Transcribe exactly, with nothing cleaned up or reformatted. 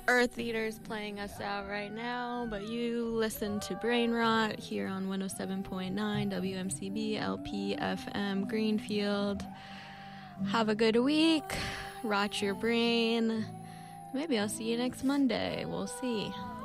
Earth Eaters playing us out right now, but you listen to Brain Rot here on one oh seven point nine W M C B L P F M Greenfield. Have a good week. Rot your brain. Maybe I'll see you next Monday. We'll see.